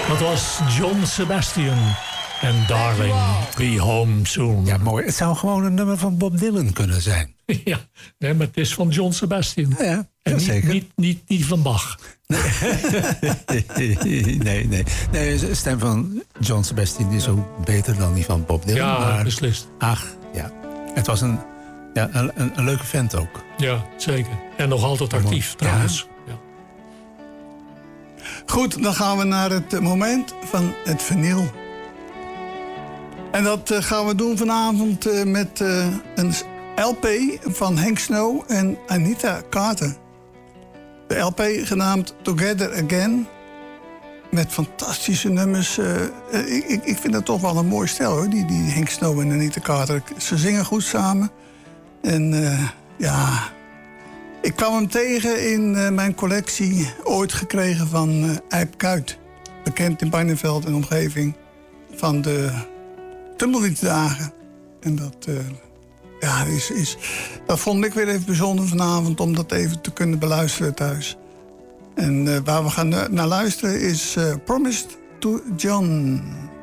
Dat was John Sebastian. En Darling, Be Home Soon. Ja, mooi. Het zou gewoon een nummer van Bob Dylan kunnen zijn. Ja, nee, maar het is van John Sebastian. Ja, en zeker. Niet van Bach. Nee. De stem van John Sebastian is ook beter dan die van Bob Dylan. Ja, maar, beslist. Ach, ja. Het was een leuke vent ook. Ja, zeker. En nog altijd actief, trouwens. Ja. Goed, dan gaan we naar het moment van het vinyl. En dat gaan we doen vanavond met een LP van Hank Snow en Anita Carter. De LP genaamd Together Again. Met fantastische nummers. Ik vind dat toch wel een mooi stel, hoor. Die Hank Snow en Anita Carter. Ze zingen goed samen. En ik kwam hem tegen in mijn collectie. Ooit gekregen van Eip Kuyt. Bekend in Barneveld en omgeving. Van de Tumbleweed-dagen. En dat vond ik weer even bijzonder vanavond om dat even te kunnen beluisteren thuis. En waar we gaan naar luisteren is Promised to John.